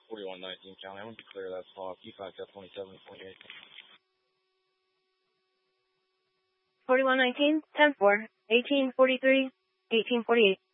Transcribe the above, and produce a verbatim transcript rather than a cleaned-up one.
forty-one nineteen County. I'm going to clear that spot. P five got twenty-seven twenty-eight. forty-one nineteen, ten four, eighteen forty-three, eighteen forty-eight.